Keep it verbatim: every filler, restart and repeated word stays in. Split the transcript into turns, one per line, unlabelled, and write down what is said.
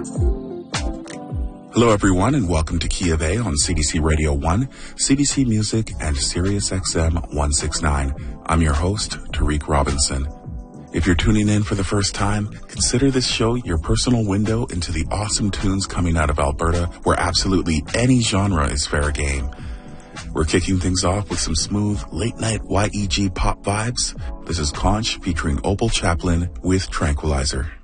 Hello, everyone, and welcome to Key of A on C B C Radio one, C B C Music, and Sirius X M one sixty-nine. I'm your host, Tariq Robinson. If you're tuning in for the first time, consider this show your personal window into the awesome tunes coming out of Alberta, where absolutely any genre is fair game. We're kicking things off with some smooth, late-night Y E G pop vibes. This is Conch featuring Opal Chaplin with Tranquilizer.